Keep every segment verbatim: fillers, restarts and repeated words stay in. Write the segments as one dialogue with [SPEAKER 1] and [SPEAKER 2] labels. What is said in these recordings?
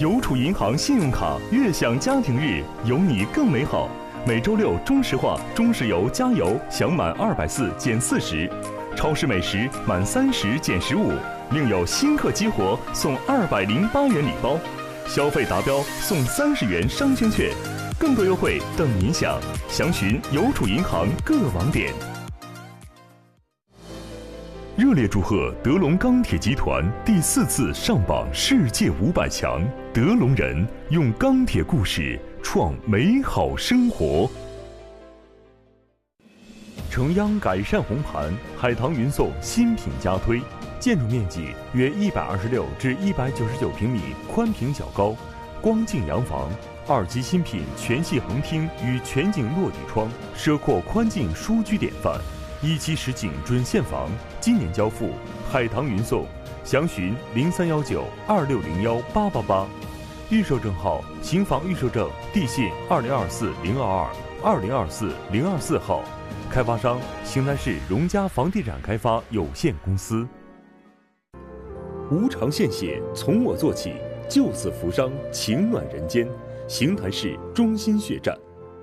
[SPEAKER 1] 邮储银行信用卡悦享家庭日，有你更美好。每周六中石化、中石油加油享满二百四减四十，超市美食满三十减十五，另有新客激活送二百零八元礼包，消费达标送三十元商圈券，更多优惠等您享。详询邮储银行各网点。热烈祝贺德龙钢铁集团第四次上榜世界五百强，德龙人用钢铁故事创美好生活。城央改善红盘，海棠云颂新品加推，建筑面积约一百二十六至一百九十九平米，宽平小高，光净洋房，二期新品全系横厅与全景落地窗，奢阔宽净舒居典范。一期实景准现房，今年交付，海棠云颂，详询零三幺九二六零幺八八八。预售证号：新房预售证，地信二零二四零二二二零二四零二四号，开发商：邢台市荣家房地产开发有限公司。无偿献血，从我做起，救死扶伤，情暖人间。邢台市中心血站。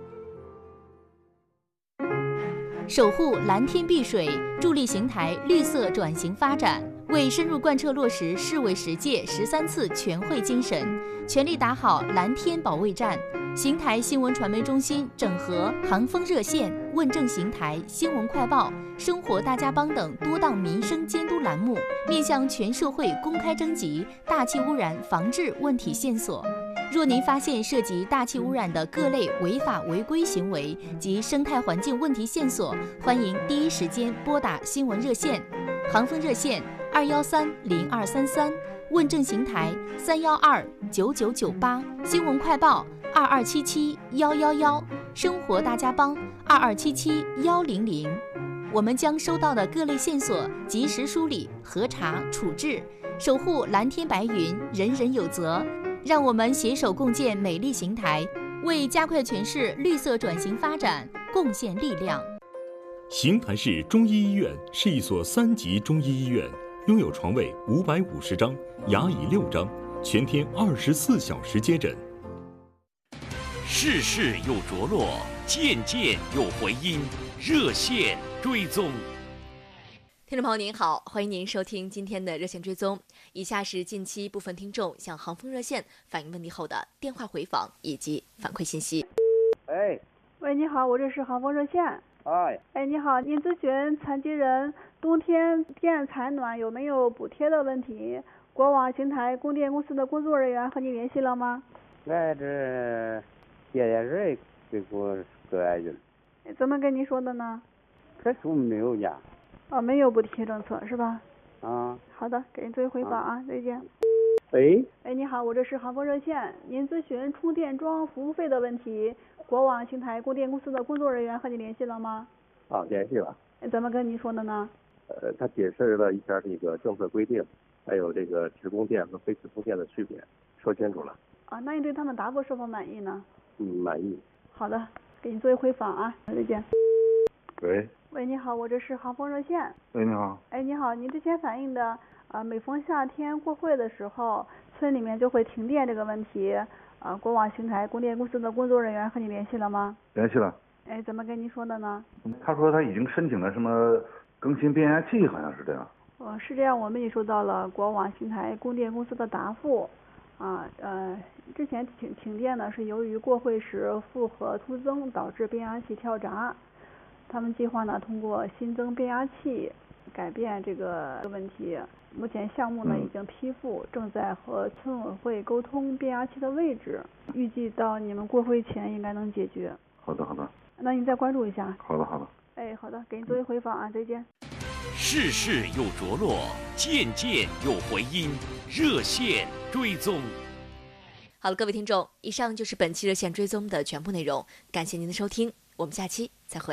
[SPEAKER 2] 守护蓝天碧水，助力邢台绿色转型发展，为深入贯彻落实市委十届十三次全会精神，全力打好蓝天保卫战。邢台新闻传媒中心整合航风热线、问政邢台、新闻快报、生活大家帮等多档民生监督栏目，面向全社会公开征集大气污染防治问题线索。若您发现涉及大气污染的各类违法违规行为及生态环境问题线索，欢迎第一时间拨打新闻热线，航风热线二幺三零二三三，问政邢台三幺二九九九八，新闻快报二二七七幺幺幺，生活大家帮二二七七幺零零。我们将收到的各类线索及时梳理、核查、处置，守护蓝天白云，人人有责。让我们携手共建美丽邢台，为加快全市绿色转型发展贡献力量。
[SPEAKER 1] 邢台市中医医院是一所三级中医医院，拥有床位五百五十张，牙椅六张，全天二十四小时接诊。
[SPEAKER 3] 事事有着落，件件有回音，热线追踪。
[SPEAKER 4] 听众朋友您好，欢迎您收听今天的热线追踪。以下是近期部分听众向航风热线反映问题后的电话回访以及反馈信息。
[SPEAKER 5] 哎，
[SPEAKER 6] 喂，你好，我这是航风热线。
[SPEAKER 5] 哎，
[SPEAKER 6] 哎，你好，您咨询残疾人冬天电采暖有没有补贴的问题，国网邢台供电公司的工作人员和你联系了吗？
[SPEAKER 5] 俺这接点人给我个爱人。
[SPEAKER 6] 怎么跟你说的呢？
[SPEAKER 5] 可是没有呀。
[SPEAKER 6] 哦，没有补贴政策是吧？
[SPEAKER 5] 啊，
[SPEAKER 6] 好的，给您做一回访啊，再见。
[SPEAKER 5] 喂，
[SPEAKER 6] 哎，你好，我这是航风热线，您咨询充电桩服务费的问题，国网邢台供电公司的工作人员和你联系了吗？
[SPEAKER 5] 啊，联系了。
[SPEAKER 6] 怎么跟你说的呢？
[SPEAKER 5] 呃，他解释了一下这个政策规定，还有这个直供电和非直供电的区别，说清楚了。
[SPEAKER 6] 啊，那你对他们答复是否满意呢？
[SPEAKER 5] 嗯，满意。
[SPEAKER 6] 好的，给你做一回访啊，再见。
[SPEAKER 7] 喂。
[SPEAKER 6] 喂，你好，我这是航风热线。
[SPEAKER 7] 喂，你好。
[SPEAKER 6] 哎，你好，您之前反映的，呃，每逢夏天过会的时候，村里面就会停电这个问题，呃，国网邢台供电公司的工作人员和你联系了吗？
[SPEAKER 7] 联系了。
[SPEAKER 6] 哎，怎么跟您说的呢？
[SPEAKER 7] 他说他已经申请了什么更新变压器，好像是这样。
[SPEAKER 6] 呃，是这样，我们也收到了国网邢台供电公司的答复，啊，呃，之前停停电呢是由于过会时负荷突增导致变压器跳闸。他们计划呢，通过新增变压器改变这个问题。目前项目呢已经批复，正在和村委会沟通变压器的位置，预计到你们过会前应该能解决。
[SPEAKER 7] 好的，好的。
[SPEAKER 6] 那你再关注一下。
[SPEAKER 7] 好的，好的。
[SPEAKER 6] 哎，好的，给你做一回访啊，再见。
[SPEAKER 3] 事事有着落，件件有回音，热线追踪。
[SPEAKER 4] 好了，各位听众，以上就是本期热线追踪的全部内容，感谢您的收听，我们下期再会。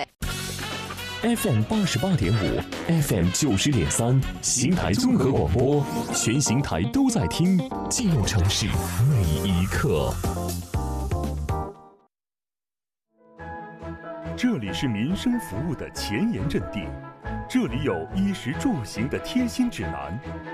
[SPEAKER 1] F M 八十八点五 ，F M 九十点三，邢台综合广播，全邢台都在听，记录城市每一刻。这里是民生服务的前沿阵地，这里有衣食住行的贴心指南，